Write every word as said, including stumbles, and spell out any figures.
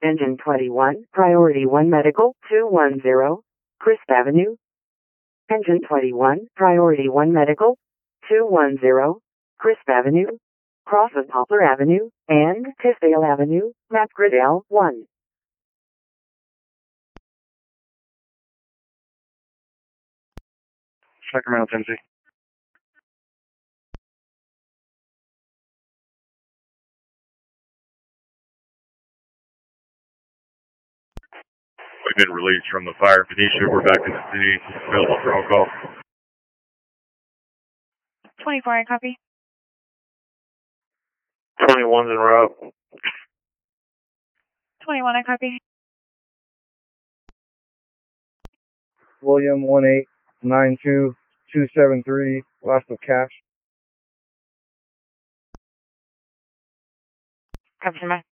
Engine twenty-one, Priority one Medical, two one zero, Crisp Avenue. Engine twenty-one, Priority one Medical, two one zero, Crisp Avenue, cross of Poplar Avenue, and Tisdale Avenue, map grid L one. Sacramento, Tennessee. We've been released from the fire. Venetia, we're back in the city. Available for all call. twenty-four, I copy. twenty-one's en route. twenty-one, I copy. William one eight nine two two seven three, last of cash. Copy, sir.